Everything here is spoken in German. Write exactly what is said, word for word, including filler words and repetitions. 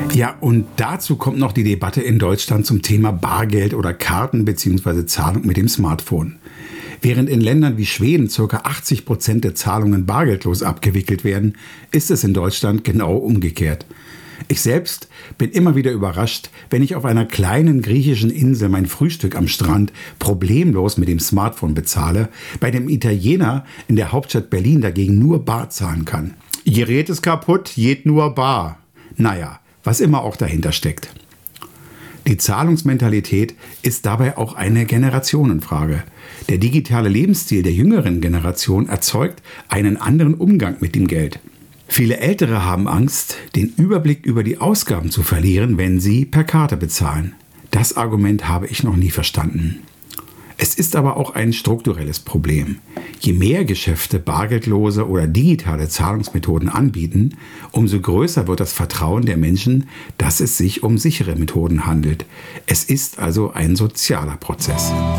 Ja, und dazu kommt noch die Debatte in Deutschland zum Thema Bargeld oder Karten bzw. Zahlung mit dem Smartphone. Während in Ländern wie Schweden ca. achtzig Prozent der Zahlungen bargeldlos abgewickelt werden, ist es in Deutschland genau umgekehrt. Ich selbst bin immer wieder überrascht, wenn ich auf einer kleinen griechischen Insel mein Frühstück am Strand problemlos mit dem Smartphone bezahle, bei dem Italiener in der Hauptstadt Berlin dagegen nur bar zahlen kann. Gerät ist kaputt, geht nur bar. Naja, was immer auch dahinter steckt. Die Zahlungsmentalität ist dabei auch eine Generationenfrage. Der digitale Lebensstil der jüngeren Generation erzeugt einen anderen Umgang mit dem Geld. Viele Ältere haben Angst, den Überblick über die Ausgaben zu verlieren, wenn sie per Karte bezahlen. Das Argument habe ich noch nie verstanden. Es ist aber auch ein strukturelles Problem. Je mehr Geschäfte bargeldlose oder digitale Zahlungsmethoden anbieten, umso größer wird das Vertrauen der Menschen, dass es sich um sichere Methoden handelt. Es ist also ein sozialer Prozess.